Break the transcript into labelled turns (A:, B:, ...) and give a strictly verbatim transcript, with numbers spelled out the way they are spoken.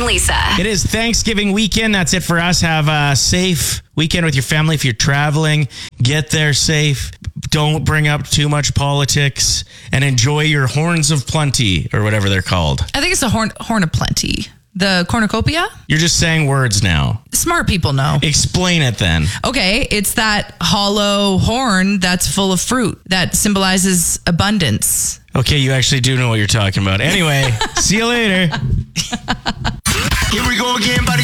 A: and Lisa.
B: It is Thanksgiving weekend. That's it for us. Have a safe weekend with your family. If you're traveling, get there safe. Don't bring up too much politics and enjoy your horns of plenty or whatever they're called.
C: I think it's the horn, horn of plenty. The cornucopia?
B: You're just saying words now.
C: Smart people know.
B: Explain it then.
C: Okay, it's that hollow horn that's full of fruit that symbolizes abundance.
B: Okay, you actually do know what you're talking about. Anyway, see you later.
D: Here we go again, buddy.